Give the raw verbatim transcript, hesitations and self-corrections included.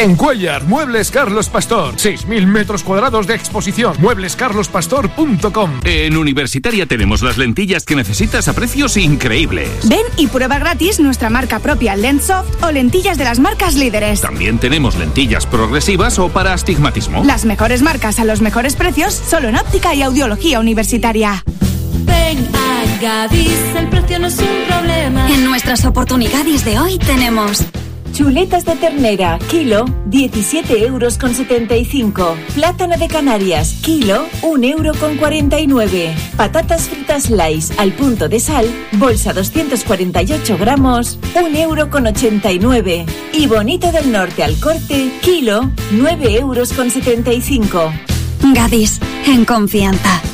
En Cuéllar, Muebles Carlos Pastor. seis mil metros cuadrados de exposición. muebles carlos pastor punto com. En Universitaria tenemos las lentillas que necesitas a precios increíbles. Ven y prueba gratis nuestra marca propia Lenssoft o lentillas de las marcas líderes. También tenemos lentillas progresivas o para astigmatismo. Las mejores marcas a los mejores precios, solo en óptica y audiología universitaria. Ven a Gadis, el precio no es un problema. En nuestras oportunidades de hoy tenemos chuletas de ternera, kilo, diecisiete euros con setenta y cinco. Plátano de Canarias, kilo, un euro con cuarenta y nueve. Patatas fritas Slice al punto de sal, bolsa doscientos cuarenta y ocho gramos, un euro con ochenta y nueve. Y bonito del norte al corte, kilo, nueve euros con setenta y cinco. Gadis, en confianza.